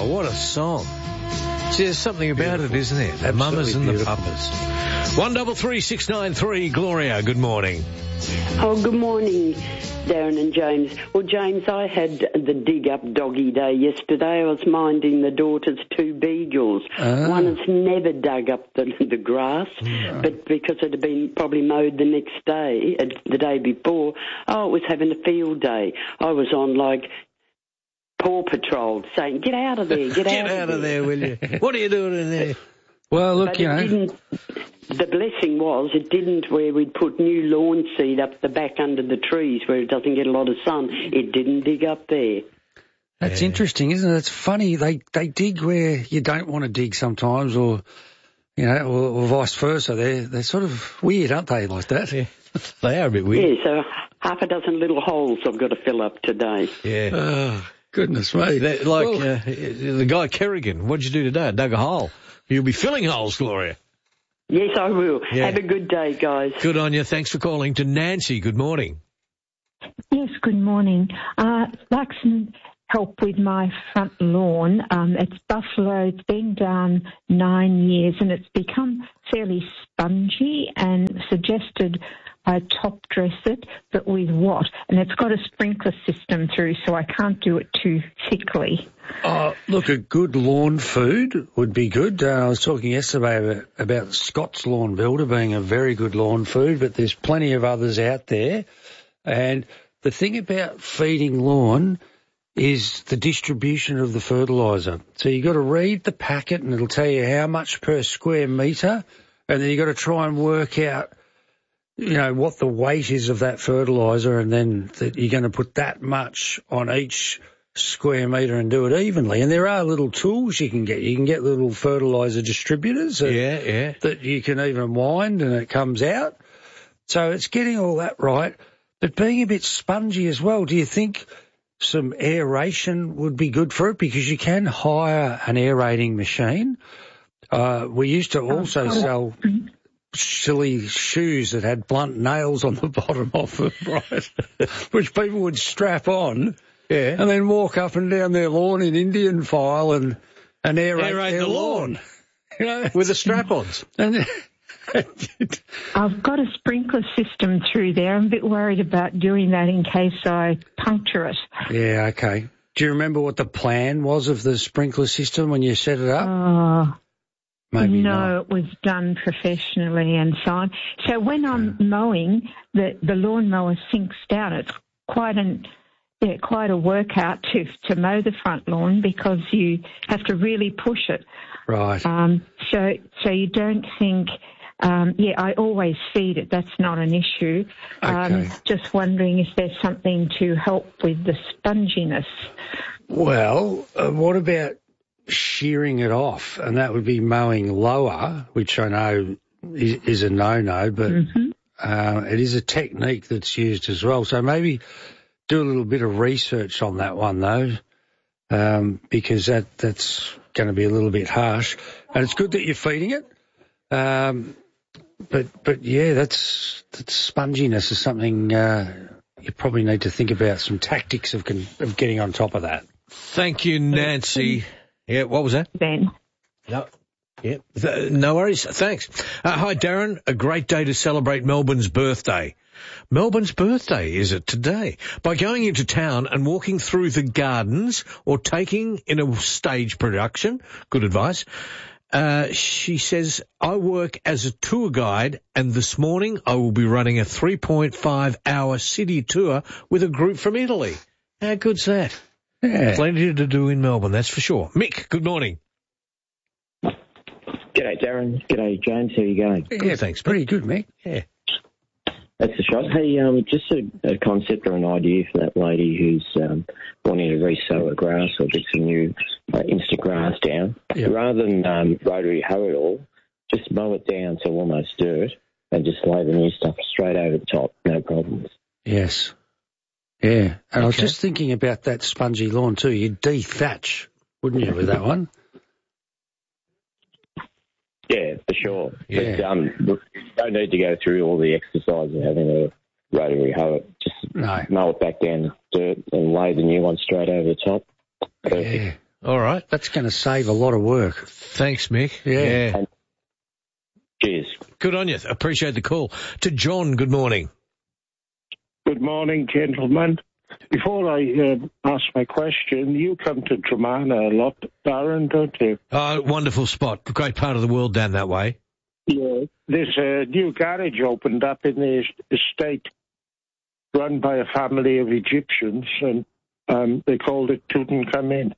what a song. See, there's something about it, isn't there? The mamas and the papas. 133693, Gloria, good morning. Oh, good morning, Darren and James. Well, James, I had the dig-up doggy day yesterday. I was minding the daughter's two beagles. One has never dug up the grass, but because it had been probably mowed the next day, the day before, it was having a field day. I was on, like, Paw Patrol saying, get out of there, get out of there, will you? What are you doing in there? Well, look, but the blessing was it didn't where we'd put new lawn seed up the back under the trees where it doesn't get a lot of sun. It didn't dig up there. That's interesting, isn't it? It's funny. They dig where you don't want to dig sometimes, or or vice versa. They're sort of weird, aren't they, like that? Yeah. They are a bit weird. Yeah, so half a dozen little holes I've got to fill up today. Yeah. Oh, goodness me. The guy Kerrigan, what'd you do today? I dug a hole. You'll be filling holes, Gloria. Yes, I will. Yeah. Have a good day, guys. Good on you. Thanks for calling. To Nancy, good morning. Yes, good morning. Like some help with my front lawn. It's buffalo. It's been down 9 years and it's become fairly spongy, and suggested I top dress it, but with what? And it's got a sprinkler system through, so I can't do it too thickly. Look, a good lawn food would be good. I was talking yesterday about Scott's Lawn Builder being a very good lawn food, but there's plenty of others out there. And the thing about feeding lawn is the distribution of the fertiliser. So you've got to read the packet and it'll tell you how much per square metre, and then you've got to try and work out what the weight is of that fertiliser, and then that you're going to put that much on each square metre and do it evenly. And there are little tools you can get. You can get little fertiliser distributors that you can even wind and it comes out. So it's getting all that right, but being a bit spongy as well. Do you think some aeration would be good for it? Because you can hire an aerating machine. We used to also sell silly shoes that had blunt nails on the bottom of them, right? Which people would strap on, and then walk up and down their lawn in Indian file and aerate their lawn. With the strap-ons. I've got a sprinkler system through there. I'm a bit worried about doing that in case I puncture it. Yeah, okay. Do you remember what the plan was of the sprinkler system when you set it up? Maybe no, it was done professionally and so on. So when I'm mowing, the lawnmower sinks down. It's quite a workout to mow the front lawn because you have to really push it. Right. So you don't think. I always feed it. That's not an issue. Okay. Just wondering if there's something to help with the sponginess. Well, what about shearing it off? And that would be mowing lower, which I know is a no-no, but it is a technique that's used as well. So maybe do a little bit of research on that one, though, because that's going to be a little bit harsh. And it's good that you're feeding it. But yeah, that's sponginess is something you probably need to think about, some tactics of getting on top of that. Thank you, Nancy. Yeah, what was that? Ben. No. Yeah, no worries. Thanks. Hi, Darren. A great day to celebrate Melbourne's birthday. Melbourne's birthday, is it today? By going into town and walking through the gardens or taking in a stage production. Good advice. She says, I work as a tour guide, and this morning I will be running a 3.5-hour city tour with a group from Italy. How good's that? Yeah. Plenty to do in Melbourne, that's for sure. Mick, good morning. G'day, Darren. G'day, James. How are you going? Yeah, thanks. Pretty good, Mick. Yeah. That's the shot. Hey, just a concept or an idea for that lady who's wanting to resow her grass or get some new instant grass down. Yep. Rather than rotary hoe it all, just mow it down to almost dirt and just lay the new stuff straight over the top, no problems. Yes. Yeah. And I was just thinking about that spongy lawn too. You'd de-thatch, wouldn't you, with that one? Yeah, for sure. Yeah. But don't need to go through all the exercise of having a rotary hoe it. Just mow it back down to dirt and lay the new one straight over the top. Perfect. Yeah. All right. That's going to save a lot of work. Thanks, Mick. Yeah. Cheers. Good on you. Appreciate the call. To John, good morning. Good morning, gentlemen. Before I ask my question, you come to Dromana a lot, Darren, don't you? Wonderful spot. Great part of the world down that way. Yeah. There's a new garage opened up in the estate run by a family of Egyptians, and they called it Tutankhamen.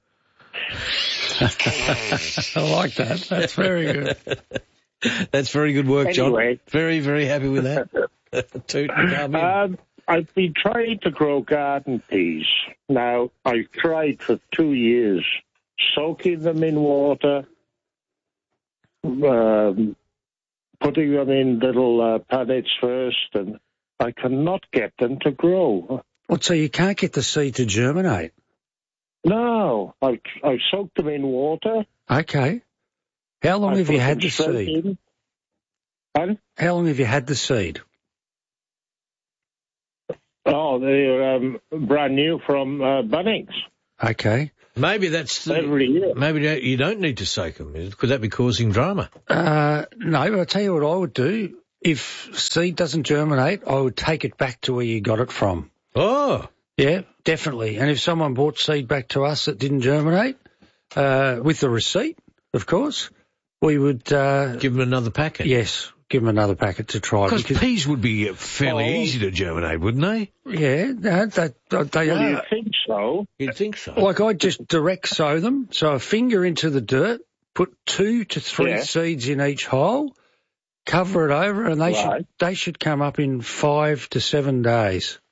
I like that. That's very good. That's very good work, John. Anyway. Very, very happy with that. Tutankhamen. I've been trying to grow garden peas. Now, I've tried for 2 years, soaking them in water, putting them in little pallets first, and I cannot get them to grow. What, so you can't get the seed to germinate? No, I've soaked them in water. Okay. How long have you had the seed? Pardon? How long have you had the seed? Oh, they're brand new from Bunnings. Okay. Maybe that's Every year. Maybe you don't need to soak them. Could that be causing drama? No, but I'll tell you what I would do. If seed doesn't germinate, I would take it back to where you got it from. Oh. Yeah, definitely. And if someone brought seed back to us that didn't germinate, with the receipt, of course, we would... give them another packet? Yes, give them another packet to try. Because peas would be fairly easy to germinate, wouldn't they? Yeah, they are. You think so? You'd think so. Like I'd just direct sow them, so a finger into the dirt, put 2 to 3 seeds in each hole, cover it over, and they should come up in 5 to 7 days.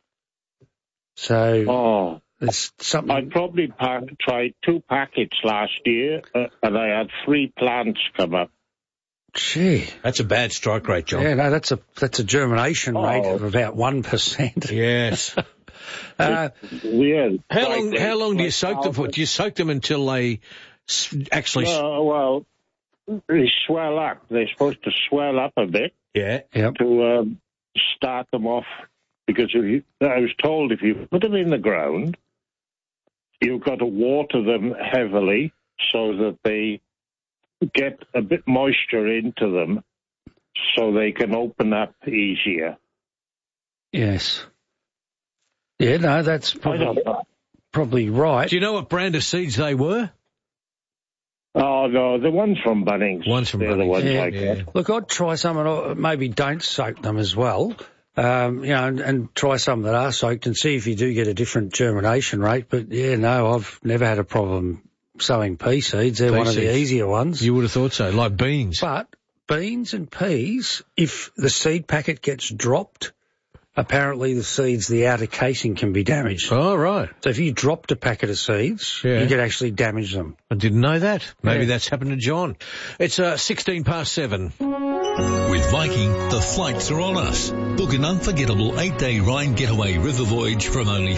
So there's something. I probably tried 2 packets last year, and I had 3 plants come up. Gee, that's a bad strike rate, John. Yeah, no, that's a germination rate of about 1%. Yes. Weird. How long do you soak them for? Do you soak them until they actually? Well, they swell up. They're supposed to swell up a bit. Yeah. To start them off, because I was told if you put them in the ground, you've got to water them heavily so that they get a bit moisture into them so they can open up easier. Yes. Yeah, no, that's probably right. Do you know what brand of seeds they were? Oh, no, the ones from Bunnings. Ones from Bunnings. Look, I'd try some and maybe don't soak them as well, and try some that are soaked and see if you do get a different germination rate. But, yeah, no, I've never had a problem sowing pea seeds. They're one of the easier ones. You would have thought so, like beans. But beans and peas, if the seed packet gets dropped, apparently the outer casing can be damaged. Oh, right. So if you dropped a packet of seeds, you could actually damage them. I didn't know that. Maybe that's happened to John. It's 7:16. With Viking, the flights are on us. Book an unforgettable 8-day Rhine getaway river voyage from only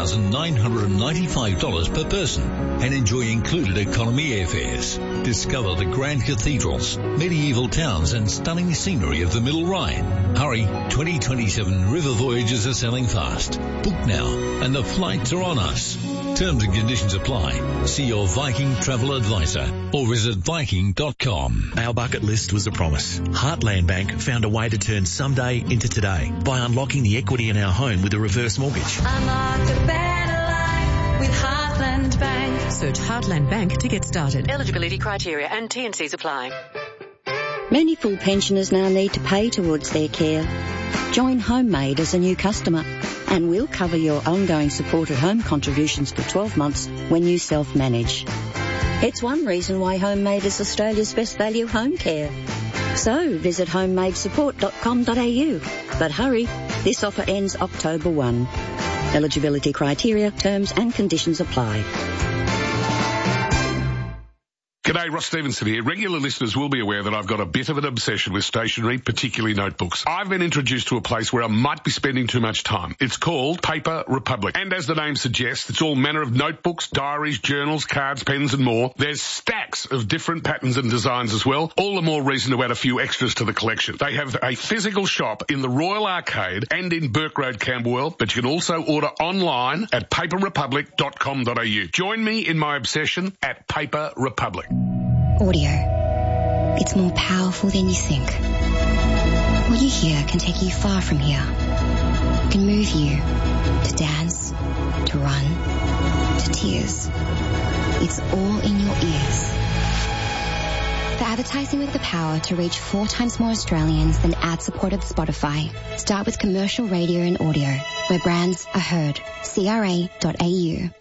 $4,995 per person and enjoy included economy airfares. Discover the grand cathedrals, medieval towns and stunning scenery of the Middle Rhine. Hurry, 2027 river voyages are selling fast. Book now and the flights are on us. Terms and conditions apply. See your Viking travel advisor or visit Viking.com. Our bucket list was a promise. Heartland Bank found a way to turn someday into today by unlocking the equity in our home with a reverse mortgage. Unlock a better life with Heartland Bank. Search Heartland Bank to get started. Eligibility criteria and T&Cs apply. Many full pensioners now need to pay towards their care. Join Homemade as a new customer and we'll cover your ongoing supported home contributions for 12 months when you self-manage. It's one reason why Homemade is Australia's best value home care. So visit homemadesupport.com.au. But hurry, this offer ends October 1. Eligibility criteria, terms and conditions apply. G'day, Ross Stevenson here. Regular listeners will be aware that I've got a bit of an obsession with stationery, particularly notebooks. I've been introduced to a place where I might be spending too much time. It's called Paper Republic. And as the name suggests, it's all manner of notebooks, diaries, journals, cards, pens and more. There's stacks of different patterns and designs as well. All the more reason to add a few extras to the collection. They have a physical shop in the Royal Arcade and in Burke Road, Camberwell, but you can also order online at paperrepublic.com.au. Join me in my obsession at Paper Republic. Audio. It's more powerful than you think. What you hear can take you far from here. It can move you to dance, to run, to tears. It's all in your ears. For advertising with the power to reach 4 times more Australians than ad-supported Spotify, start with commercial radio and audio, where brands are heard. CRA.au.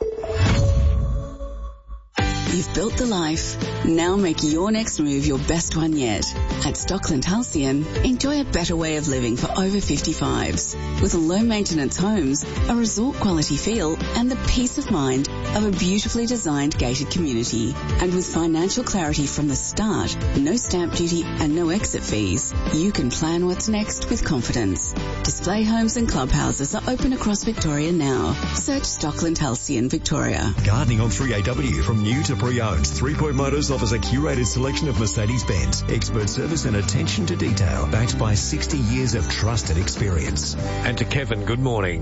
You've built the life. Now make your next move your best one yet. At Stockland Halcyon, enjoy a better way of living for over 55s. With low-maintenance homes, a resort-quality feel, and the peace of mind of a beautifully designed gated community. And with financial clarity from the start, no stamp duty and no exit fees, you can plan what's next with confidence. Display homes and clubhouses are open across Victoria now. Search Stockland Halcyon, Victoria. Gardening on 3AW from new to pre-owned. 3 Point Motors offers a curated selection of Mercedes-Benz. Expert service and attention to detail, backed by 60 years of trusted experience. And to Kevin, good morning.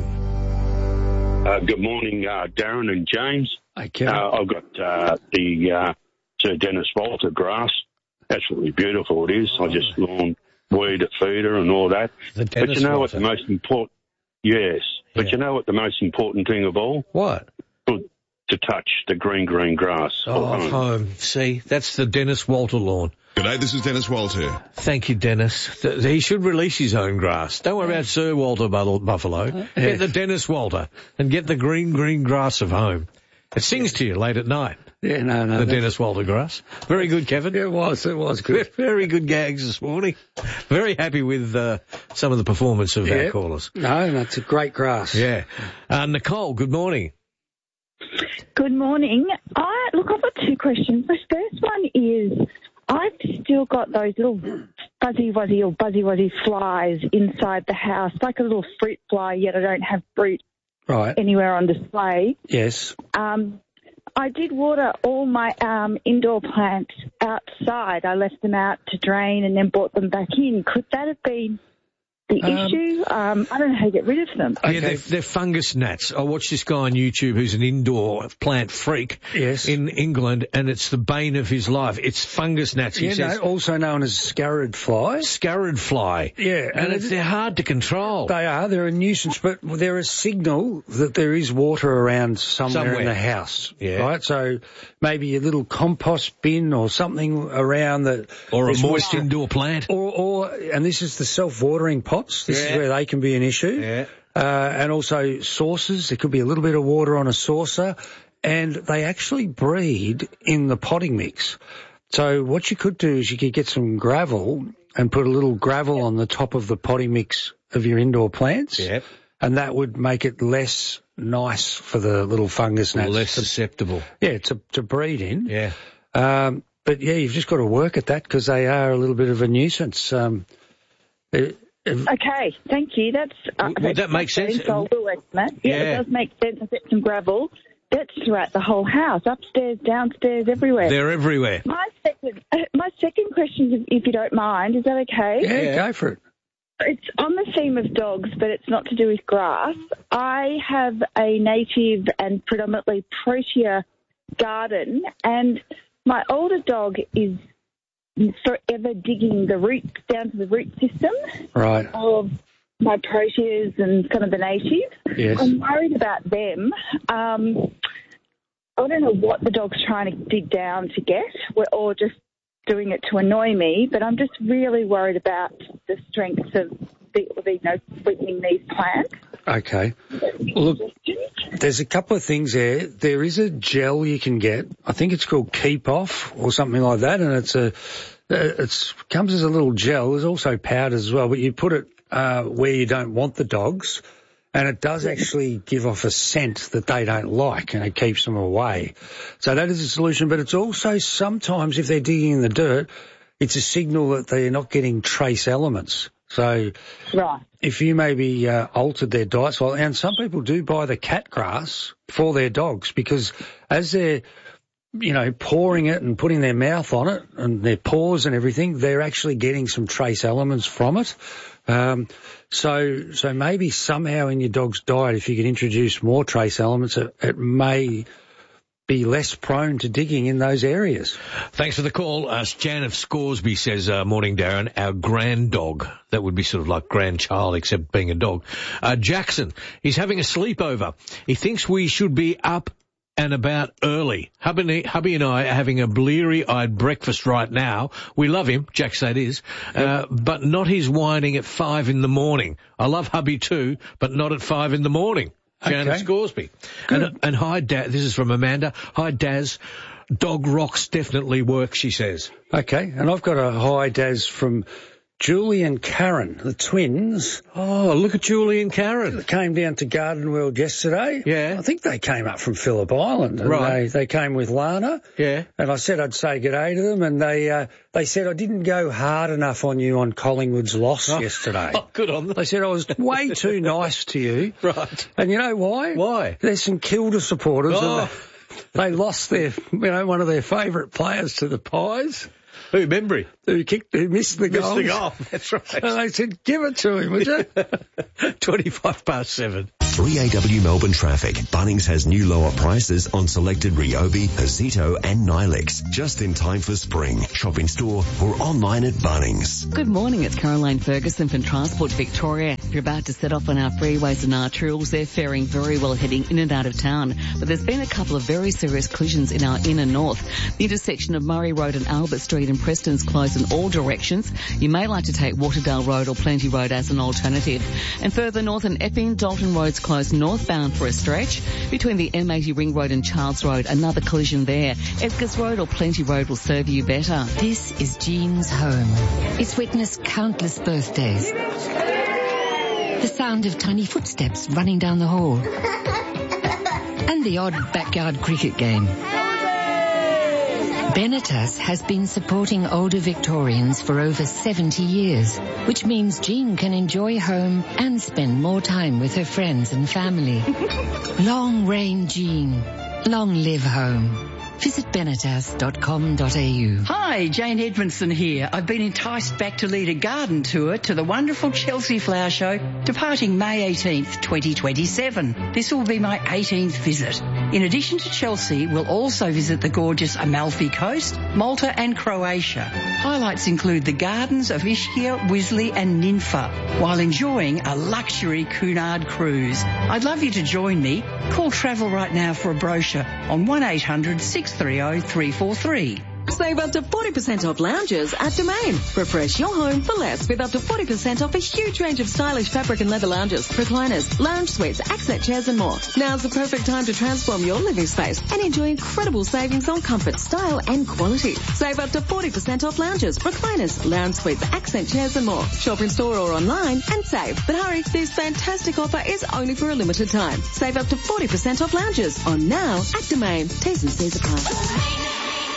Good morning, Darren and James. Hey, Kevin. I've got the Sir Dennis Walter grass. Absolutely beautiful it is. I just weed a feeder and all that. But you know what the most important... Yes. Yeah. But you know what the most important thing of all? What? To touch the green grass. Home. See, that's the Dennis Walter lawn. G'day, this is Dennis Walter. Thank you, Dennis. He should release his own grass. Don't worry about Sir Walter Buffalo. Get the Dennis Walter and get the green grass of home. It sings to you late at night. Yeah, no. The Dennis Walter grass. Very good, Kevin. Yeah, it was good. Very good gags this morning. Very happy with some of the performance of our callers. No, that's a great grass. Yeah. Nicole, good morning. Good morning. I've got 2 questions. My first one is, I've still got those little fuzzy wuzzy flies inside the house, like a little fruit fly, yet I don't have fruit anywhere on display. Yes. I did water all my indoor plants outside. I left them out to drain and then brought them back in. Could that have been the issue? I don't know how to get rid of them. Yeah, they're fungus gnats. I watched this guy on YouTube who's an indoor plant freak in England, and it's the bane of his life. It's fungus gnats. He says, also known as scarred fly. Scarred fly. Yeah. And they're hard to control. They are. They're a nuisance, but they're a signal that there is water around somewhere. In the house. Yeah. Right? So maybe a little compost bin or something around that. Or a moist indoor plant. And this is the self-watering pot. This is where they can be an issue. Yeah. And also saucers. There could be a little bit of water on a saucer. And they actually breed in the potting mix. So what you could do is you could get some gravel and put a little gravel on the top of the potting mix of your indoor plants. Yeah. And that would make it less nice for the little fungus gnats. Less susceptible. Yeah, to breed in. Yeah. But yeah, you've just got to work at that because they are a little bit of a nuisance. Okay, thank you. Would that make sense? So I will estimate. Yeah, it does make sense. I've got some gravel. That's throughout the whole house, upstairs, downstairs, everywhere. They're everywhere. My second question, if you don't mind, is that okay? Yeah, go for it. It's on the theme of dogs, but it's not to do with grass. I have a native and predominantly Protea garden, and my older dog is forever digging the roots down to the root system of my Proteas and some of the natives. Yes. I'm worried about them. I don't know what the dog's trying to dig down to get or just doing it to annoy me, but I'm just really worried about the strength of sweetening these plants. Okay. Look, there's a couple of things there. There is a gel you can get. I think it's called Keep Off or something like that, and it comes as a little gel. There's also powders as well, but you put it where you don't want the dogs, and it does actually give off a scent that they don't like, and it keeps them away. So that is a solution, but it's also sometimes if they're digging in the dirt, it's a signal that they're not getting trace elements. So if you maybe altered their diets, and some people do buy the cat grass for their dogs because as they're, pouring it and putting their mouth on it and their paws and everything, they're actually getting some trace elements from it. So maybe somehow in your dog's diet, if you could introduce more trace elements, it may be less prone to digging in those areas. Thanks for the call. Jan of Scoresby says, morning, Darren, our grand dog. That would be sort of like grandchild, except being a dog. Jackson, he's having a sleepover. He thinks we should be up and about early. Hubby and I are having a bleary-eyed breakfast right now. We love him, Jack said is, but not his whining at 5 in the morning. I love hubby too, but not at 5 in the morning. Jan of Scoresby. And hi, Dad. This is from Amanda. Hi, Daz. Dog rocks definitely work, she says. Okay. And I've got a hi, Daz, from Julie and Karen, the twins. Oh, look at Julie and Karen. They came down to Garden World yesterday. Yeah. I think they came up from Phillip Island. And right. They came with Lana. Yeah. And I said I'd say g'day to them, and they said I didn't go hard enough on you on Collingwood's loss yesterday. Oh, good on them. They said I was way too nice to you. Right. And you know why? Why? There's some Kilda supporters. Oh. They lost their, one of their favourite players to the Pies. Who, Membry? Who missed the goal. Missed the goal, that's right. And they said, give it to him, would you? 7:25. 3AW Melbourne traffic. Bunnings has new lower prices on selected Ryobi, Azito and Nilix. Just in time for spring. Shop in store or online at Bunnings. Good morning, it's Caroline Ferguson from Transport Victoria. If you're about to set off on our freeways and arterials, they're faring very well heading in and out of town. But there's been a couple of very serious collisions in our inner north. The intersection of Murray Road and Albert Street in Preston's closed in all directions. You may like to take Waterdale Road or Plenty Road as an alternative. And further north in Epping, Dalton Road's closed northbound for a stretch. Between the M80 Ring Road and Charles Road, another collision there. Edgars Road or Plenty Road will serve you better. This is Jean's home. It's witnessed countless birthdays. The sound of tiny footsteps running down the hall. And the odd backyard cricket game. Benetas has been supporting older Victorians for over 70 years, which means Jean can enjoy home and spend more time with her friends and family. Long reign Jean. Long live home. Visit benetas.com.au. Hi, Jane Edmondson here. I've been enticed back to lead a garden tour to the wonderful Chelsea Flower Show, departing May 18th, 2027. This will be my 18th visit. In addition to Chelsea, we'll also visit the gorgeous Amalfi Coast, Malta and Croatia. Highlights include the gardens of Ischia, Wisley and Ninfa, while enjoying a luxury Cunard cruise. I'd love you to join me. Call Travel right now for a brochure on 1-800-630-343. Save up to 40% off lounges at Domain. Refresh your home for less with up to 40% off a huge range of stylish fabric and leather lounges, recliners, lounge suites, accent chairs and more. Now's the perfect time to transform your living space and enjoy incredible savings on comfort, style and quality. Save up to 40% off lounges, recliners, lounge suites, accent chairs and more. Shop in store or online and save. But hurry, this fantastic offer is only for a limited time. Save up to 40% off lounges on now at Domain. T's and C's apply.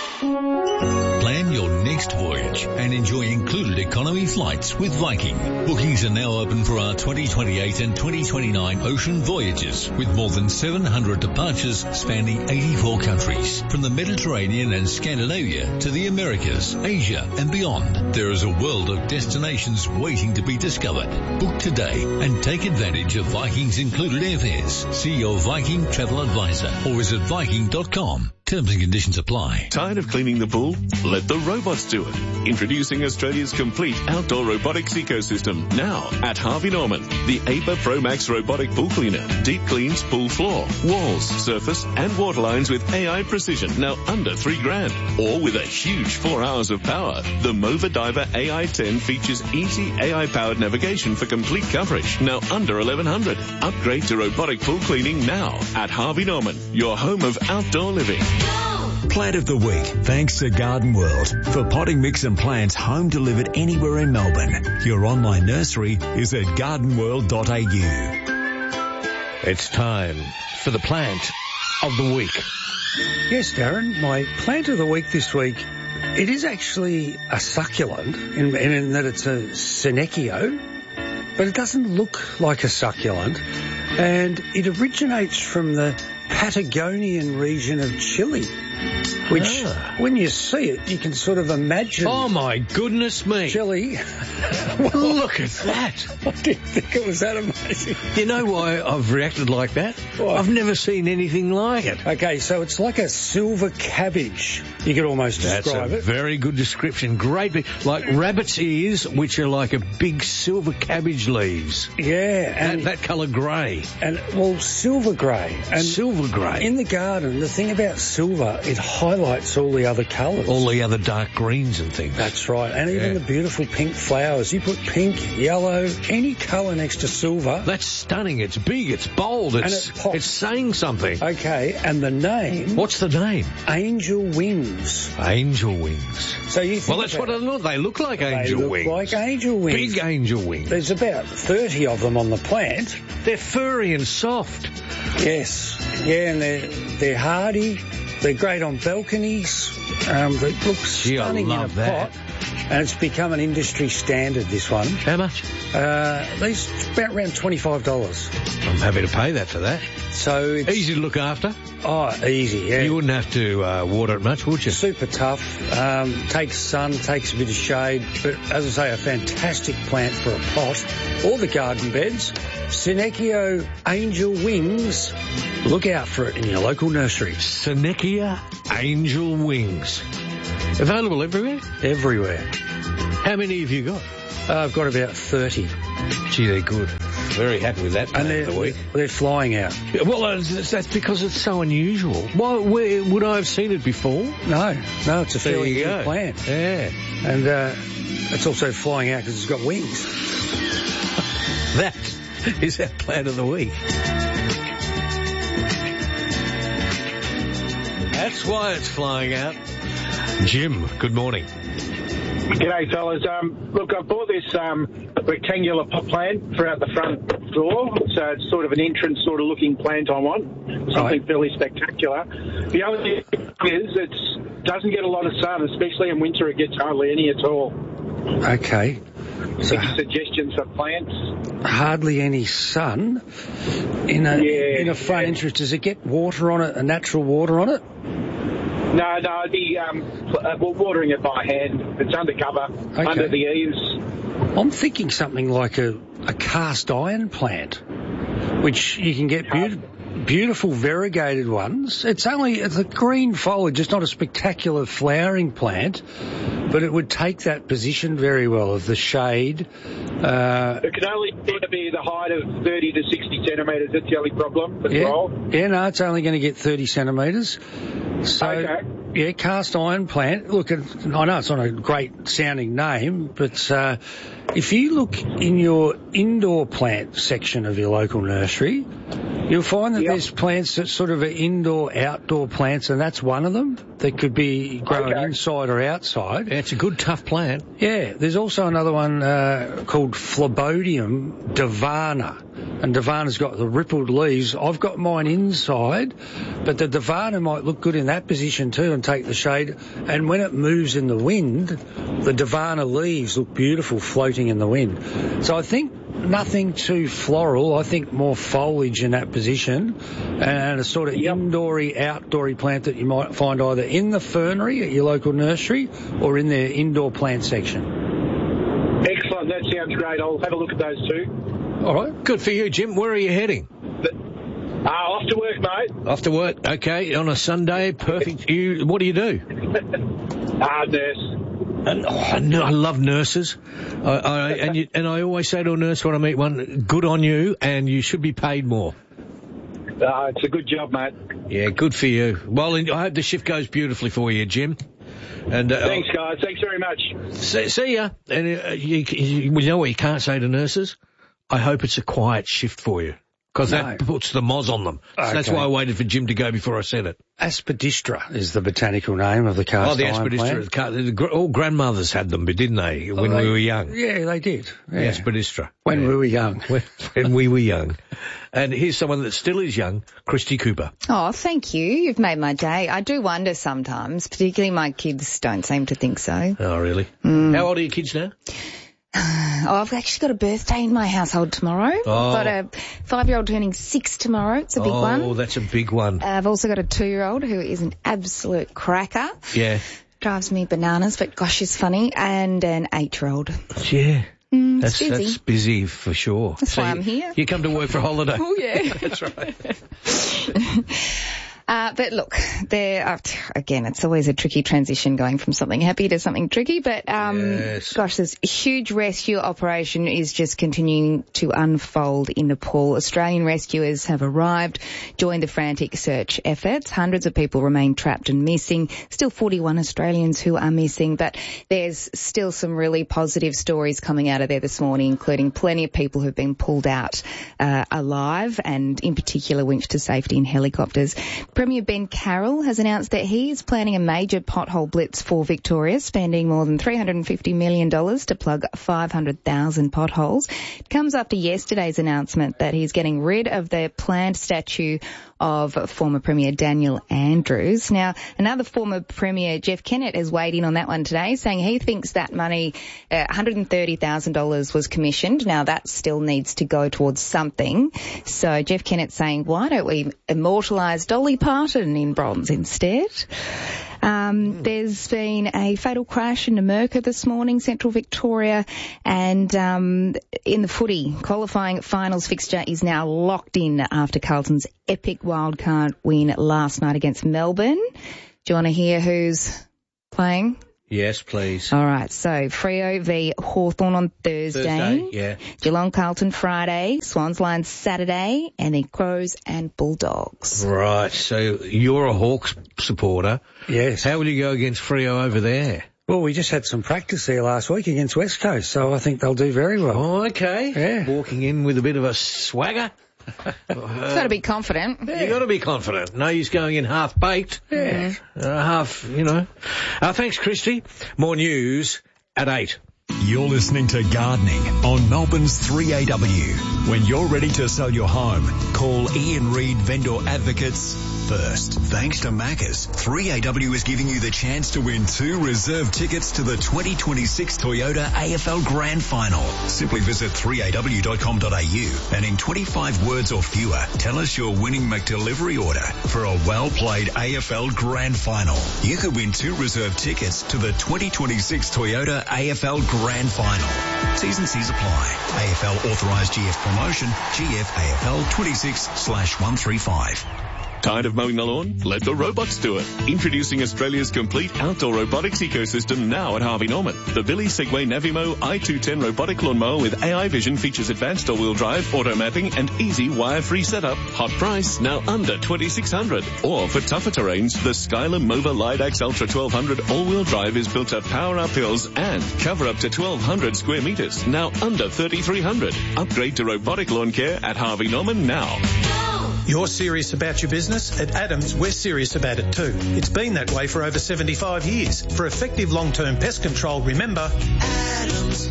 Plan your next voyage and enjoy included economy flights with Viking. Bookings are now open for our 2028 and 2029 ocean voyages with more than 700 departures spanning 84 countries. From the Mediterranean and Scandinavia to the Americas, Asia and beyond, there is a world of destinations waiting to be discovered. Book today and take advantage of Viking's included airfares. See your Viking travel advisor or visit Viking.com. Terms and conditions apply. Tired of cleaning the pool? Let the robots do it. Introducing Australia's complete outdoor robotics ecosystem. Now at Harvey Norman. The APA Pro Max robotic pool cleaner. Deep cleans pool floor, walls, surface and water lines with AI precision. Now under $3,000. Or with a huge 4 hours of power. The Mova Diver AI10 features easy AI-powered navigation for complete coverage. Now under $1,100. Upgrade to robotic pool cleaning now at Harvey Norman. Your home of outdoor living. Plant of the Week, thanks to Garden World. For potting mix and plants home delivered anywhere in Melbourne. Your online nursery is at gardenworld.au. It's time for the plant of the week. Yes, Darren, my plant of the week this week, it is actually a succulent in that it's a Senecio, but it doesn't look like a succulent, and it originates from the Patagonian region of Chile, which, when you see it, you can sort of imagine... Oh, my goodness me. Chile. Look at that. I didn't think it was that amazing. You know why I've reacted like that? What? I've never seen anything like it. Okay, so it's like a silver cabbage. You could almost describe it. That's a very good description. Great big, like rabbit's ears, which are like a big silver cabbage leaves. Yeah. And that colour grey. And, well, silver grey. And silver grey. In the garden, the thing about silver, it highlights all the other colours. All the other dark greens and things. That's right. And even the beautiful pink flowers. You put pink, yellow, any colour next to silver. That's stunning. It's big. It's bold. It's saying something. Okay. And the name. What's the name? Angel Wings. Angel Wings. So you think well, that's what they look. They look like angel wings. They look like angel wings. Big angel wings. There's about 30 of them on the plant. They're furry and soft. Yes. Yeah, and they're hardy. They're great on balconies. They look stunning in a pot. And it's become an industry standard, this one. How much? These about around $25. I'm happy to pay that for that. So it's easy to look after. Oh, easy, yeah. You wouldn't have to water it much, would you? Super tough. Takes sun, takes a bit of shade. But as I say, a fantastic plant for a pot or the garden beds. Senecio Angel Wings. Look out for it in your local nursery. Senecio Angel Wings. Available everywhere? Everywhere. How many have you got? I've got about 30. Gee, they're good. Very happy with that plant of the week. They're flying out. Well, that's because it's so unusual. Where would I have seen it before? No, it's a fairly new plant. Yeah. And it's also flying out because it's got wings. That is our plant of the week. That's why it's flying out. Jim, good morning. G'day, fellas. Look, I bought this rectangular pot plant for out the front door, so it's sort of an entrance sort of looking plant I want, something fairly spectacular. The only thing is it doesn't get a lot of sun, especially in winter. It gets hardly any at all. Okay. So, any suggestions for plants? Hardly any sun in a front entrance. Does it get water on it, a natural water on it? No, I'd be watering it by hand. It's undercover, under the eaves. I'm thinking something like a cast iron plant, which you can get beautiful variegated ones. It's a green foliage. It's not a spectacular flowering plant, but it would take that position very well of the shade. It can only be the height of 30 to 60 centimetres. That's the only problem. Yeah, no, it's only going to get 30 centimetres. So, yeah, cast iron plant. Look, I know it's not a great sounding name, but if you look in your indoor plant section of your local nursery, you'll find that there's plants that sort of are indoor-outdoor plants, and that's one of them that could be grown inside or outside. Yeah, it's a good, tough plant. Yeah, there's also another one called Phlebodium divana. And Divana's got the rippled leaves. I've got mine inside, but the Divana might look good in that position too and take the shade. And when it moves in the wind, the Divana leaves look beautiful floating in the wind. So I think nothing too floral. I think more foliage in that position and a sort of indoory, outdoory plant that you might find either in the fernery at your local nursery or in their indoor plant section. Excellent. That sounds great. I'll have a look at those two. All right. Good for you, Jim. Where are you heading? Off to work, mate. Off to work. Okay. On a Sunday. Perfect. What do you do? Nurse. And, I love nurses. And I always say to a nurse when I meet one, good on you, and you should be paid more. It's a good job, mate. Yeah, good for you. Well, I hope the shift goes beautifully for you, Jim. And thanks, guys. Thanks very much. See ya. And you know what you can't say to nurses? I hope it's a quiet shift for you. Because that puts the moz on them. So that's why I waited for Jim to go before I said it. Aspidistra is the botanical name of the cast iron plant. All grandmothers had them, didn't they, when we were young? Yeah, they did. Yeah. Aspidistra. When we were young. When we were young. And here's someone that still is young, Christy Cooper. Oh, thank you. You've made my day. I do wonder sometimes, particularly my kids don't seem to think so. Oh, really? How old are your kids now? Oh, I've actually got a birthday in my household tomorrow. Oh. I've got a 5-year-old turning 6 tomorrow. It's a big one. Oh, that's a big one. I've also got a 2-year-old who is an absolute cracker. Yeah. Drives me bananas, but gosh, she's funny. And an 8-year-old. Yeah. That's busy. That's busy for sure. That's why I'm here. You come to work for a holiday. Oh, yeah. That's right. But look, again, it's always a tricky transition going from something happy to something tricky. But, gosh, this huge rescue operation is just continuing to unfold in Nepal. Australian rescuers have arrived, joined the frantic search efforts. Hundreds of people remain trapped and missing. Still 41 Australians who are missing. But there's still some really positive stories coming out of there this morning, including plenty of people who've been pulled out alive and in particular winched to safety in helicopters. Premier Ben Carroll has announced that he is planning a major pothole blitz for Victoria, spending more than $350 million to plug 500,000 potholes. It comes after yesterday's announcement that he's getting rid of the planned statue of former Premier Daniel Andrews. Now, another former Premier, Jeff Kennett, has weighed in on that one today, saying he thinks that money, $130,000 was commissioned. Now, that still needs to go towards something. So Jeff Kennett's saying, why don't we immortalise Dolly Parton in bronze instead? There's been a fatal crash in Numurkah this morning, central Victoria, and in the footy, qualifying finals fixture is now locked in after Carlton's epic wildcard win last night against Melbourne. Do you want to hear who's playing? Yes, please. All right, so Freo v Hawthorn on Thursday. Yeah. Geelong Carlton Friday, Swans Lions Saturday, and then Crows and Bulldogs. Right, so you're a Hawks supporter. Yes. How will you go against Freo over there? Well, we just had some practice there last week against West Coast, so I think they'll do very well. Oh, okay. Yeah. Walking in with a bit of a swagger. Got to be confident. You got to be confident. No use going in half-baked. Yeah. Thanks, Christy. More news at 8. You're listening to Gardening on Melbourne's 3AW. When you're ready to sell your home, call Ian Reid Vendor Advocates first. Thanks to Macca's, 3AW is giving you the chance to win 2 reserve tickets to the 2026 Toyota AFL Grand Final. Simply visit 3aw.com.au and in 25 words or fewer, tell us your winning McDelivery order for a well-played AFL Grand Final. You could win 2 reserve tickets to the 2026 Toyota AFL Grand Final. T's and C's apply. AFL authorised GF promotion, GF AFL 26/135. Tired of mowing the lawn? Let the robots do it. Introducing Australia's complete outdoor robotics ecosystem now at Harvey Norman. The Billy Segway Navimo i210 robotic lawnmower with AI vision features advanced all-wheel drive, auto mapping and easy wire-free setup. Hot price, now under $2,600. Or for tougher terrains, the Skyler Mova Lidax Ultra 1200 all-wheel drive is built to power up hills and cover up to 1,200 square metres, now under $3,300. Upgrade to robotic lawn care at Harvey Norman now. You're serious about your business? At Adams, we're serious about it too. It's been that way for over 75 years. For effective long-term pest control, remember... Adams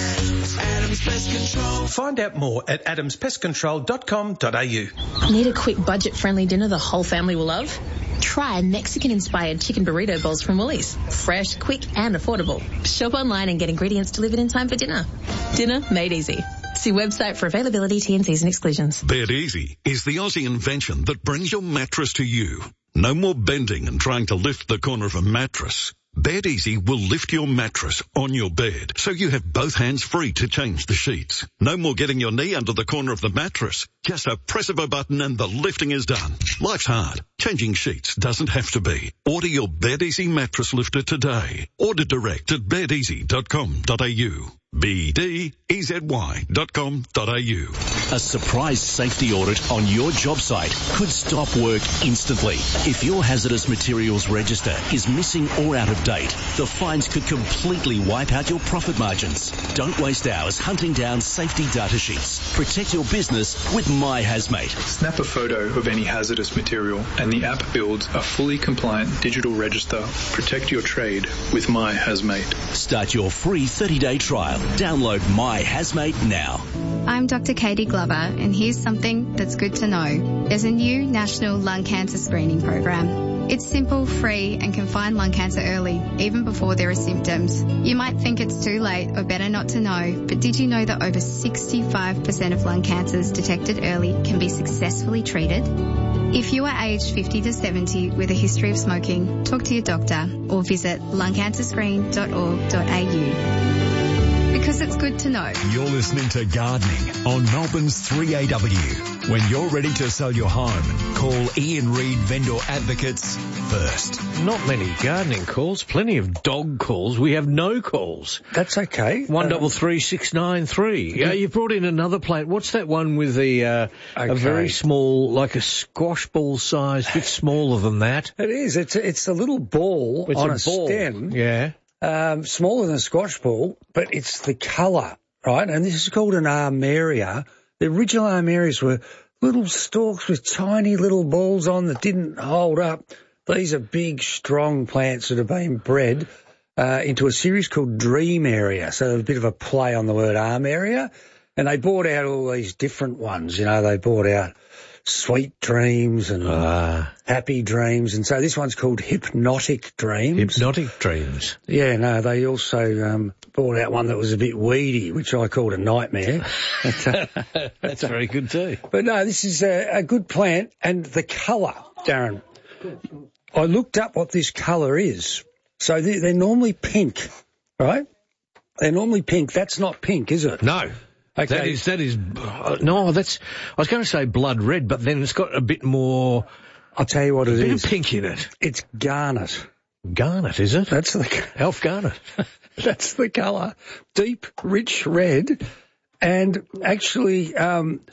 Pest Control. Find out more at adamspestcontrol.com.au. Need a quick budget-friendly dinner the whole family will love? Try Mexican-inspired chicken burrito bowls from Woolies. Fresh, quick and affordable. Shop online and get ingredients delivered in time for dinner. Dinner made easy. See website for availability, T&Cs and exclusions. Bed Easy is the Aussie invention that brings your mattress to you. No more bending and trying to lift the corner of a mattress. Bed Easy will lift your mattress on your bed so you have both hands free to change the sheets. No more getting your knee under the corner of the mattress. Just a press of a button and the lifting is done. Life's hard. Changing sheets doesn't have to be. Order your Bed Easy mattress lifter today. Order direct at bedeasy.com.au. bdezy.com.au. A surprise safety audit on your job site could stop work instantly. If your hazardous materials register is missing or out of date, the fines could completely wipe out your profit margins. Don't waste hours hunting down safety data sheets. Protect your business with My Hazmate. Snap a photo of any hazardous material and the app builds a fully compliant digital register. Protect your trade with My Hazmate. Start your free 30-day trial. Download My Hazmate now. I'm Dr. Katie Glover, and here's something that's good to know. There's a new national lung cancer screening program. It's simple, free, and can find lung cancer early, even before there are symptoms. You might think it's too late or better not to know, but did you know that over 65% of lung cancers detected early can be successfully treated? If you are aged 50 to 70 with a history of smoking, talk to your doctor or visit lungcancerscreen.org.au. Because it's good to know. You're listening to Gardening on Melbourne's 3AW. When you're ready to sell your home, call Ian Reid Vendor Advocates first. Not many gardening calls, plenty of dog calls. We have no calls. That's okay. 133693. Yeah, you brought in another plant. What's that one with the a very small, like a squash ball size, a bit smaller than that? It is. It's a little ball on a stem. Yeah. Smaller than a squash ball, but it's the colour, right? And this is called an armeria. The original armerias were little stalks with tiny little balls on that didn't hold up. These are big, strong plants that have been bred into a series called Dream Area. So a bit of a play on the word armeria. And they brought out all these different ones. You know, they brought out Sweet Dreams and Happy Dreams. And so this one's called Hypnotic Dreams. Hypnotic Dreams. Yeah, no, they also brought out one that was a bit weedy, which I called a nightmare. That's very good too. But no, this is a good plant. And the colour, Darren, I looked up what this colour is. So they're normally pink, right? They're normally pink. That's not pink, is it? No. Okay. That is, no, that's, I was going to say blood red, but then it's got a bit more. I'll tell you what it is. A bit of pink in it. It's garnet. Garnet, is it? That's the Elf garnet. That's the colour. Deep, rich red. And actually,